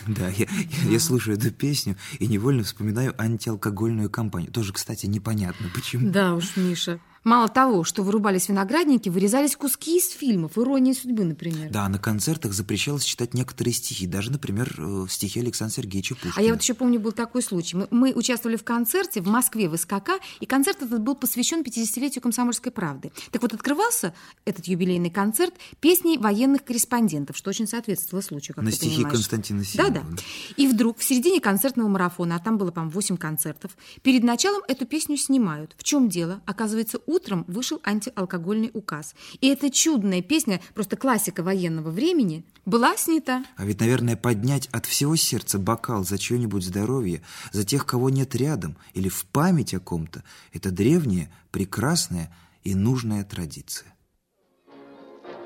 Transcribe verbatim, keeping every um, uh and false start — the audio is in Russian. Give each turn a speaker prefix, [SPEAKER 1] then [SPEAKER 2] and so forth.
[SPEAKER 1] Да, я, я, я слушаю эту песню и невольно вспоминаю антиалкогольную кампанию. Тоже, кстати, непонятно, почему.
[SPEAKER 2] Да уж, Миша. Мало того, что вырубались виноградники, вырезались куски из фильмов, «Ирония судьбы», например.
[SPEAKER 1] Да, на концертах запрещалось читать некоторые стихи, даже, например, стихи Александра Сергеевича Пушкина.
[SPEAKER 2] А я вот еще помню, был такой случай. Мы, мы участвовали в концерте в Москве, в СКК, и концерт этот был посвящен пятидесятилетию «Комсомольской правды». Так вот, открывался этот юбилейный концерт песней военных корреспондентов, что очень соответствовало случаю, как
[SPEAKER 1] на
[SPEAKER 2] ты
[SPEAKER 1] стихи
[SPEAKER 2] понимаешь.
[SPEAKER 1] Константина Симонова.
[SPEAKER 2] Да-да. И вдруг в середине концертного марафона, а там было, по-моему, восемь концертов, перед началом эту песню снимают. В чем дело? Оказывается, утром вышел антиалкогольный указ. И эта чудная песня, просто классика военного времени, была снята.
[SPEAKER 1] А ведь, наверное, поднять от всего сердца бокал за чье-нибудь здоровье, за тех, кого нет рядом, или в память о ком-то, это древняя, прекрасная и нужная традиция.